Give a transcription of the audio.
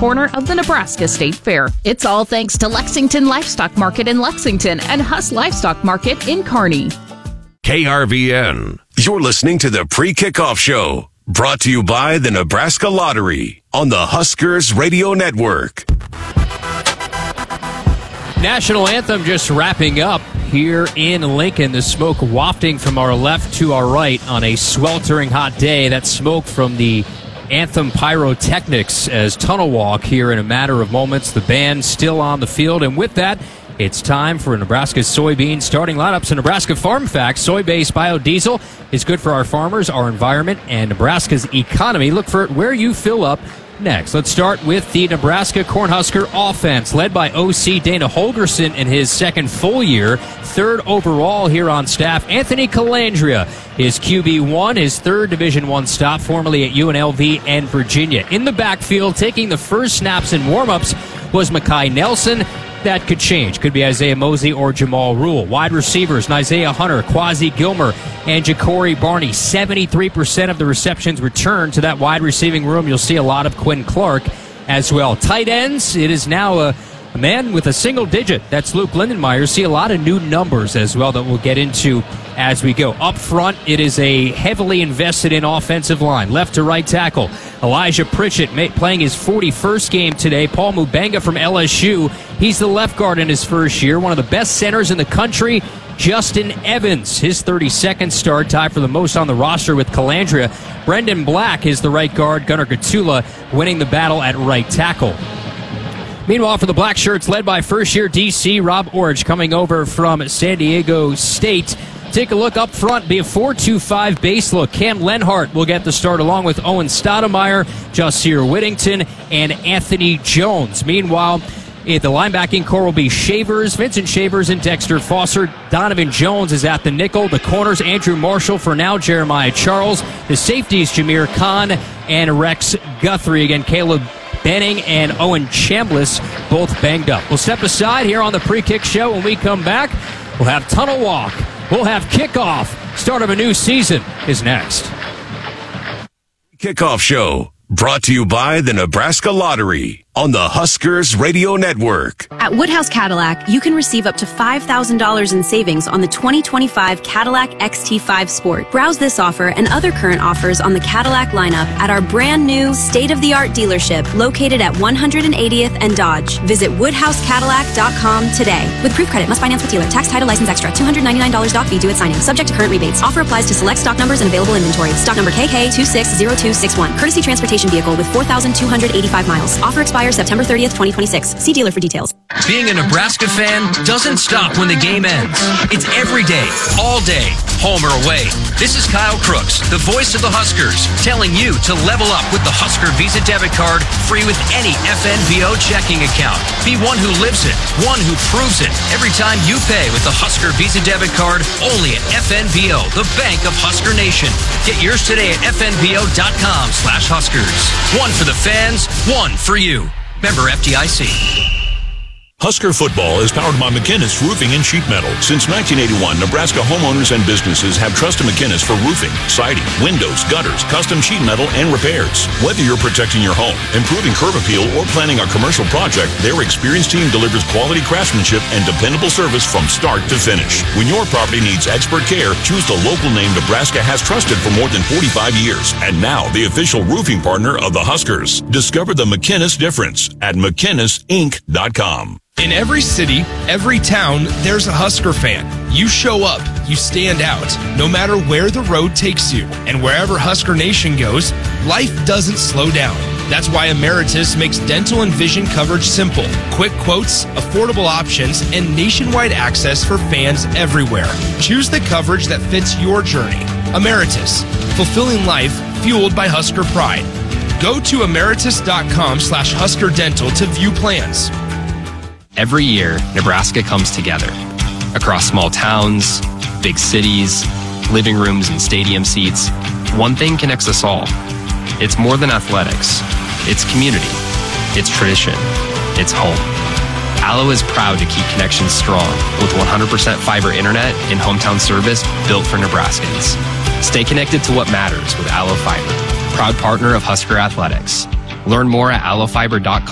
corner of the Nebraska State Fair. It's all thanks to Lexington Livestock Market in Lexington and Huss Livestock Market in Kearney. KRVN. You're listening to the Pre-Kickoff Show, brought to you by the Nebraska Lottery on the Huskers Radio Network. National anthem just wrapping up here in Lincoln. The smoke wafting from our left to our right on a sweltering hot day. That smoke from the anthem pyrotechnics as Tunnel Walk here in a matter of moments. The band still on the field, and with that, it's time for Nebraska soybean starting lineups and Nebraska Farm Facts. Soy-based biodiesel is good for our farmers, our environment, and Nebraska's economy. Look for it where you fill up next. Let's start with the Nebraska Cornhusker offense, led by OC Dana Holgerson in his second full year, third overall here on staff. Anthony Calandria is QB1, his third Division I stop, formerly at UNLV and Virginia. In the backfield, taking the first snaps and warm-ups was Mekhi Nelson. That could change. Could be Isaiah Mosley or Jamal Rule. Wide receivers, Isaiah Hunter, Quasi Gilmer, and Ja'Cory Barney. 73% of the receptions returned to that wide receiving room. You'll see a lot of Quinn Clark as well. Tight ends, it is now a man with a single digit. That's Luke Lindenmeyer. See a lot of new numbers as well that we'll get into as we go. Up front, it is a heavily invested in offensive line. Left to right tackle, Elijah Pritchett playing his 41st game today. Paul Mubenga from LSU. He's the left guard in his first year. One of the best centers in the country. Justin Evans, his 32nd start, tied for the most on the roster with Calandria. Brendan Black is the right guard. Gunnar Gatula winning the battle at right tackle. Meanwhile, for the Black Shirts, led by first-year DC Rob Orridge, coming over from San Diego State. Take a look up front, be a 4-2-5 base look. Cam Lenhart will get the start along with Owen Stoudemire, Jasir Whittington, and Anthony Jones. Meanwhile, the linebacking core will be Shavers, Vincent Shavers, and Dexter Foster. Donovan Jones is at the nickel. The corners, Andrew Marshall for now, Jeremiah Charles. The safeties, Jameer Khan and Rex Guthrie. Again, Caleb Benning and Owen Chambliss both banged up. We'll step aside here on the Pre-Kick Show. When we come back, we'll have Tunnel Walk. We'll have Kickoff. Start of a new season is next. Kickoff Show, brought to you by the Nebraska Lottery on the Huskers Radio Network. At Woodhouse Cadillac, you can receive up to $5,000 in savings on the 2025 Cadillac XT5 Sport. Browse this offer and other current offers on the Cadillac lineup at our brand new state-of-the-art dealership located at 180th and Dodge. Visit WoodhouseCadillac.com today. With proof credit, must finance with dealer. Tax, title, license extra. $299 doc fee due at signing. Subject to current rebates. Offer applies to select stock numbers and available inventory. Stock number KK260261. Courtesy transportation vehicle with 4,285 miles. Offer expires September 30th, 2026. See dealer for details. Being a Nebraska fan doesn't stop when the game ends. It's every day, all day, home or away. This is Kyle Crooks, the voice of the Huskers, telling you to level up with the Husker Visa debit card, free with any FNVO checking account. Be one who lives it, one who proves it. Every time you pay with the Husker Visa debit card, only at FNVO, the bank of Husker Nation. Get yours today at FNVO.com/Huskers. One for the fans, one for you. Member FDIC. Husker football is powered by McInnis Roofing and Sheet Metal. Since 1981, Nebraska homeowners and businesses have trusted McInnis for roofing, siding, windows, gutters, custom sheet metal, and repairs. Whether you're protecting your home, improving curb appeal, or planning a commercial project, their experienced team delivers quality craftsmanship and dependable service from start to finish. When your property needs expert care, choose the local name Nebraska has trusted for more than 45 years. And now, the official roofing partner of the Huskers. Discover the McInnis difference at McInnisInc.com. In every city, every town, there's a Husker fan. You show up, you stand out, no matter where the road takes you. And wherever Husker Nation goes, life doesn't slow down. That's why Emeritus makes dental and vision coverage simple. Quick quotes, affordable options, and nationwide access for fans everywhere. Choose the coverage that fits your journey. Emeritus, fulfilling life fueled by Husker pride. Go to emeritus.com/Husker Dental to view plans. Every year, Nebraska comes together. Across small towns, big cities, living rooms and stadium seats, one thing connects us all. It's more than athletics. It's community. It's tradition. It's home. Allo is proud to keep connections strong with 100% fiber internet and hometown service built for Nebraskans. Stay connected to what matters with Allo Fiber, proud partner of Husker Athletics. Learn more at allofiber.com.